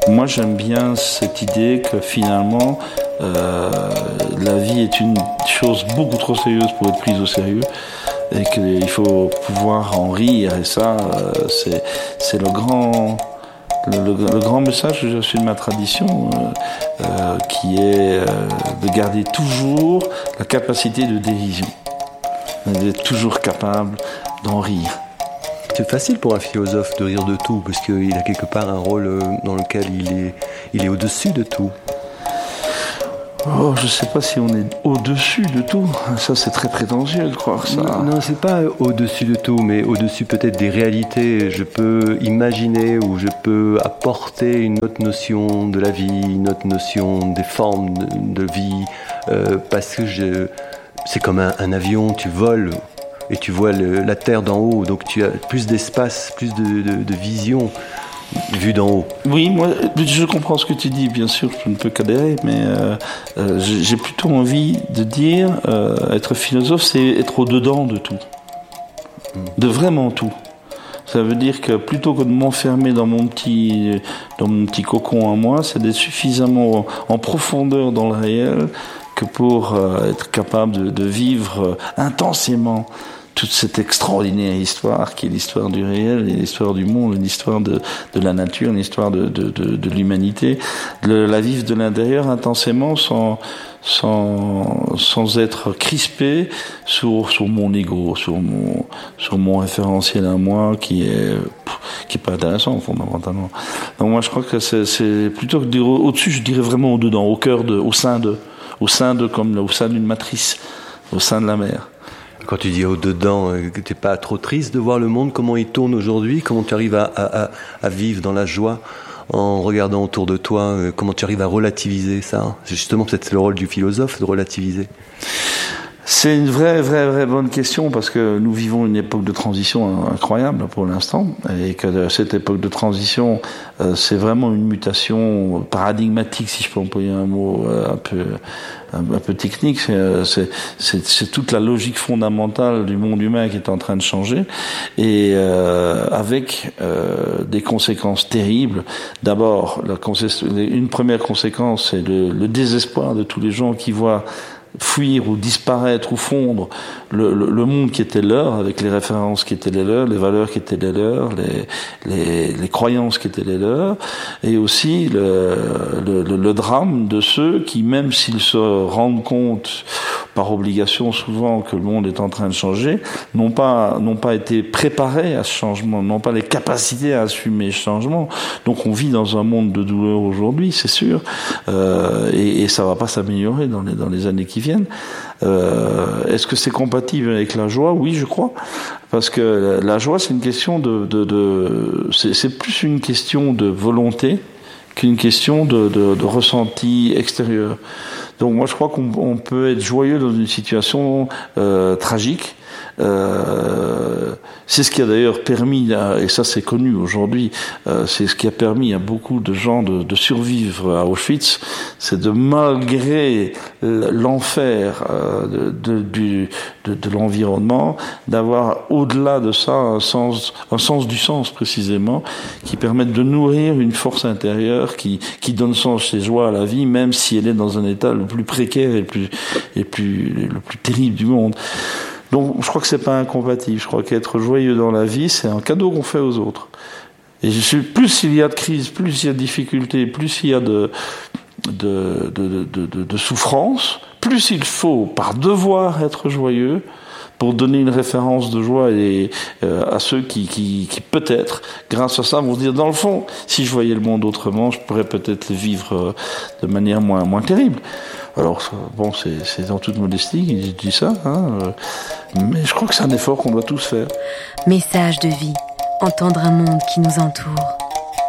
Moi, j'aime bien cette idée que finalement, la vie est une chose beaucoup trop sérieuse pour être prise au sérieux et qu'il faut pouvoir en rire. Et ça, c'est le grand message que j'ai reçu de ma tradition, qui est de garder toujours la capacité de dérision, d'être toujours capable d'en rire. C'est facile pour un philosophe de rire de tout, parce qu'il a quelque part un rôle dans lequel il est au-dessus de tout. Oh, je sais pas si on est au-dessus de tout. Ça, c'est très prétentieux de croire ça. Non, c'est pas au-dessus de tout, mais au-dessus peut-être des réalités. Je peux imaginer ou je peux apporter une autre notion de la vie, une autre notion des formes de vie, parce que c'est comme un avion, tu voles et tu vois la terre d'en haut, donc tu as plus d'espace, plus de vision vue d'en haut. Oui, moi, je comprends ce que tu dis, bien sûr, je ne peux qu'adhérer, mais j'ai plutôt envie de dire, être philosophe, c'est être au-dedans de tout, de vraiment tout. Ça veut dire que plutôt que de m'enfermer dans mon petit cocon à moi, c'est d'être suffisamment en profondeur dans le réel que pour être capable de vivre intensément toute cette extraordinaire histoire qui est l'histoire du réel, l'histoire du monde, l'histoire de la nature, l'histoire de l'humanité, la vivre de l'intérieur intensément sans être crispé sur mon ego, sur mon référentiel à moi qui est pas intéressant fondamentalement. Donc moi je crois que c'est plutôt que de dire au-dessus, je dirais vraiment au-dedans, au cœur au sein d'une matrice, au sein de la mer. Quand tu dis au-dedans, que t'es pas trop triste de voir le monde, comment il tourne aujourd'hui, comment tu arrives à vivre dans la joie en regardant autour de toi, comment tu arrives à relativiser ça? Justement, peut-être c'est le rôle du philosophe de relativiser. C'est une vraie bonne question parce que nous vivons une époque de transition incroyable pour l'instant et que cette époque de transition, c'est vraiment une mutation paradigmatique, si je peux employer un mot un peu technique. C'est toute la logique fondamentale du monde humain qui est en train de changer et avec des conséquences terribles. D'abord, une première conséquence, c'est le désespoir de tous les gens qui voient fuir ou disparaître ou fondre le monde qui était leur, avec les références qui étaient les leurs, les valeurs qui étaient les leurs, les croyances qui étaient les leurs, et aussi le drame de ceux qui, même s'ils se rendent compte par obligation souvent que le monde est en train de changer, n'ont pas été préparés à ce changement, n'ont pas les capacités à assumer ce changement. Donc on vit dans un monde de douleur aujourd'hui, c'est sûr, et ça va pas s'améliorer dans les années qui viennent. Est-ce que c'est compatible avec la joie? Oui, je crois, parce que la joie, c'est une question c'est plus une question de volonté qu'une question de ressenti extérieur. Donc moi, je crois qu'on peut être joyeux dans une situation tragique. C'est ce qui a d'ailleurs permis, et ça c'est connu aujourd'hui, c'est ce qui a permis à beaucoup de gens de survivre à Auschwitz, c'est de, malgré l'enfer de l'environnement, d'avoir au-delà de ça un sens du sens précisément, qui permet de nourrir une force intérieure qui donne sens et joie à la vie, même si elle est dans un état le plus précaire et le plus terrible du monde. Donc, je crois que c'est pas incompatible. Je crois qu'être joyeux dans la vie, c'est un cadeau qu'on fait aux autres. Et plus il y a de crise, plus il y a de difficultés, plus il y a de souffrance, plus il faut, par devoir, être joyeux pour donner une référence de joie à ceux qui peut-être, grâce à ça, vont se dire, dans le fond, si je voyais le monde autrement, je pourrais peut-être le vivre de manière moins terrible. Alors, bon, c'est dans toute modestie que je dis ça, mais je crois que c'est un effort qu'on doit tous faire. Message de vie, entendre un monde qui nous entoure.